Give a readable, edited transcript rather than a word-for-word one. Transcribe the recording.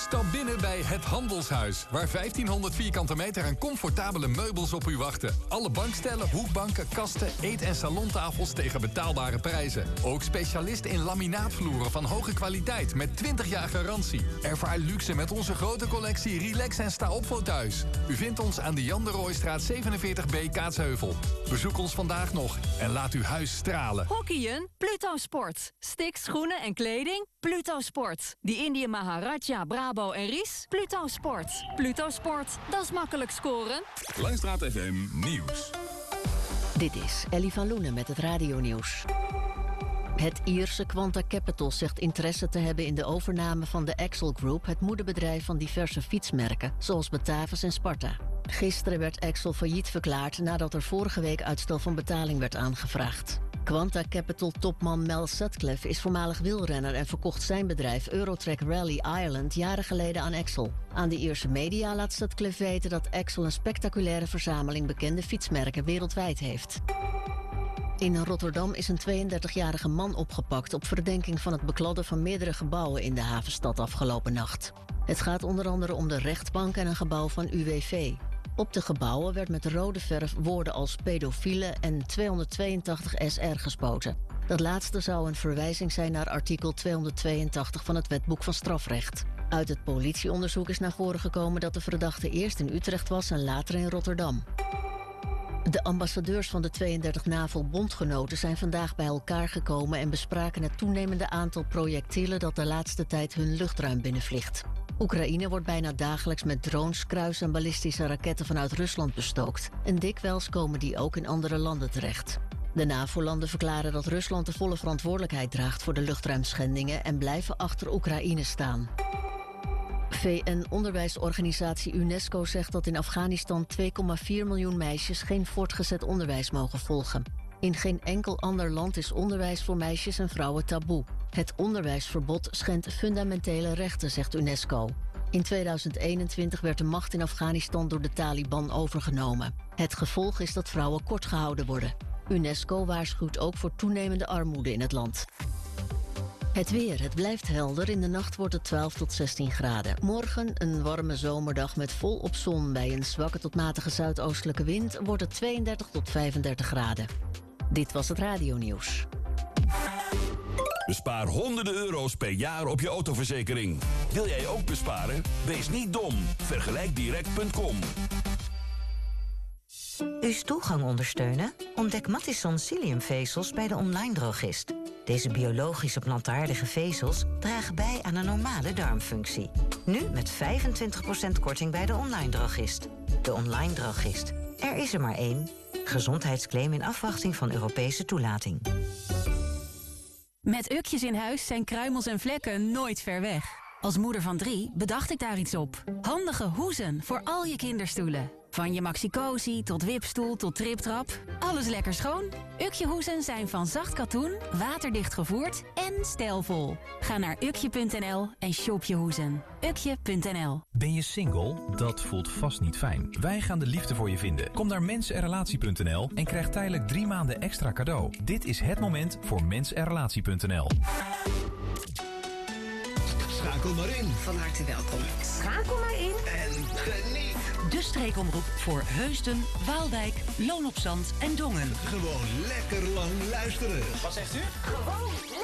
Stap binnen bij Het Handelshuis, waar 1500 vierkante meter aan comfortabele meubels op u wachten. Alle bankstellen, hoekbanken, kasten, eet- en salontafels tegen betaalbare prijzen. Ook specialist in laminaatvloeren van hoge kwaliteit met 20 jaar garantie. Ervaar luxe met onze grote collectie Relax en sta op voor thuis. U vindt ons aan de Jan de Rooistraat 47B Kaatsheuvel. Bezoek ons vandaag nog en laat uw huis stralen. Hockeyen? Pluto Sport. Sticks, schoenen en kleding? Pluto Sport. Die Indië Maharaja, Brabo en Ries? Pluto Sport. Pluto Sport, dat is makkelijk scoren. Langstraat FM Nieuws. Dit is Ellie van Loenen met het radionieuws. Het Ierse Quanta Capital zegt interesse te hebben in de overname van de Axel Group, het moederbedrijf van diverse fietsmerken, zoals Batavus en Sparta. Gisteren werd Axel failliet verklaard nadat er vorige week uitstel van betaling werd aangevraagd. Quanta Capital-topman Mel Sutcliffe is voormalig wielrenner en verkocht zijn bedrijf Eurotrack Rally Ireland jaren geleden aan Axel. Aan de Ierse media laat Sutcliffe weten dat Axel een spectaculaire verzameling bekende fietsmerken wereldwijd heeft. In Rotterdam is een 32-jarige man opgepakt op verdenking van het bekladden van meerdere gebouwen in de havenstad afgelopen nacht. Het gaat onder andere om de rechtbank en een gebouw van UWV. Op de gebouwen werd met rode verf woorden als pedofiele en 282 SR gespoten. Dat laatste zou een verwijzing zijn naar artikel 282 van het Wetboek van Strafrecht. Uit het politieonderzoek is naar voren gekomen dat de verdachte eerst in Utrecht was en later in Rotterdam. De ambassadeurs van de 32 NAVO-bondgenoten zijn vandaag bij elkaar gekomen en bespraken het toenemende aantal projectielen dat de laatste tijd hun luchtruim binnenvliegt. Oekraïne wordt bijna dagelijks met drones, kruis- en ballistische raketten vanuit Rusland bestookt. En dikwijls komen die ook in andere landen terecht. De NAVO-landen verklaren dat Rusland de volle verantwoordelijkheid draagt voor de luchtruimschendingen en blijven achter Oekraïne staan. VN-onderwijsorganisatie UNESCO zegt dat in Afghanistan 2,4 miljoen meisjes geen voortgezet onderwijs mogen volgen. In geen enkel ander land is onderwijs voor meisjes en vrouwen taboe. Het onderwijsverbod schendt fundamentele rechten, zegt UNESCO. In 2021 werd de macht in Afghanistan door de Taliban overgenomen. Het gevolg is dat vrouwen kort gehouden worden. UNESCO waarschuwt ook voor toenemende armoede in het land. Het weer. Het blijft helder. In de nacht wordt het 12 tot 16 graden. Morgen een warme zomerdag met volop zon. Bij een zwakke tot matige zuidoostelijke wind wordt het 32 tot 35 graden. Dit was het radionieuws. Bespaar honderden euro's per jaar op je autoverzekering. Wil jij ook besparen? Wees niet dom. Vergelijkdirect.com. Uw stoelgang ondersteunen? Ontdek Matisson psylliumvezels bij de online drogist. Deze biologische plantaardige vezels dragen bij aan een normale darmfunctie. Nu met 25% korting bij de online drogist. De online drogist. Er is er maar één. Gezondheidsclaim in afwachting van Europese toelating. Met Ukjes in huis zijn kruimels en vlekken nooit ver weg. Als moeder van 3 bedacht ik daar iets op. Handige hoezen voor al je kinderstoelen. Van je Maxi-Cosi tot wipstoel tot triptrap. Alles lekker schoon. Ukje hoezen zijn van zacht katoen, waterdicht gevoerd en stijlvol. Ga naar ukje.nl en shop je hoezen. Ukje.nl. Ben je single? Dat voelt vast niet fijn. Wij gaan de liefde voor je vinden. Kom naar mensenrelatie.nl en krijg tijdelijk 3 maanden extra cadeau. Dit is het moment voor mensenrelatie.nl. Schakel maar in. Van harte welkom. Schakel maar in. En geniet. De streekomroep voor Heusden, Waalwijk, Loon op Zand en Dongen. Gewoon lekker lang luisteren. Wat zegt u? Gewoon